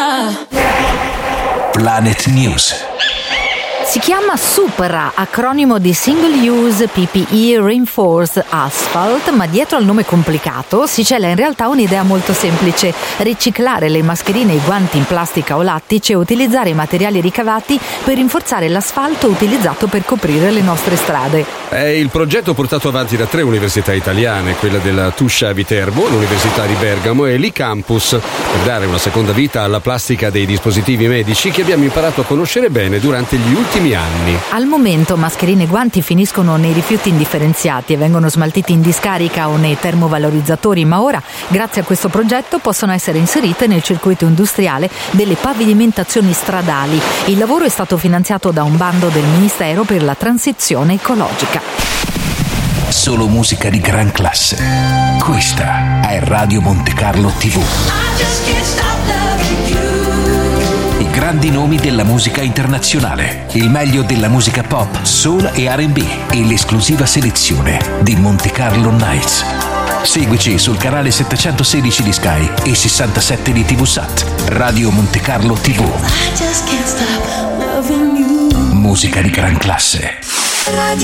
Planet News. Si chiama Supra, acronimo di Single Use PPE Reinforced Asphalt, ma dietro al nome complicato si cela in realtà un'idea molto semplice: riciclare le mascherine e i guanti in plastica o lattice e utilizzare i materiali ricavati per rinforzare l'asfalto utilizzato per coprire le nostre strade. È il progetto portato avanti da 3 università italiane, quella della Tuscia Viterbo, l'Università di Bergamo e l'I-Campus, per dare una seconda vita alla plastica dei dispositivi medici che abbiamo imparato a conoscere bene durante gli ultimi anni. Al momento mascherine e guanti finiscono nei rifiuti indifferenziati e vengono smaltiti in discarica o nei termovalorizzatori, ma ora, grazie a questo progetto, possono essere inserite nel circuito industriale delle pavimentazioni stradali. Il lavoro è stato finanziato da un bando del Ministero per la transizione ecologica. Solo musica di gran classe. Questa è Radio Monte Carlo TV. I grandi nomi della musica internazionale, il meglio della musica pop, soul e R&B e l'esclusiva selezione di Monte Carlo Nights. Seguici sul canale 716 di Sky e 67 di TVSAT. Radio Monte Carlo TV. Musica di gran classe.